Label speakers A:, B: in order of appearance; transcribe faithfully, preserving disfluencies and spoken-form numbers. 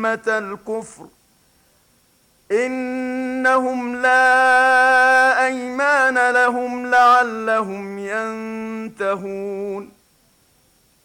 A: أمة الكفر إنهم لا أيمان لهم لعلهم ينتهون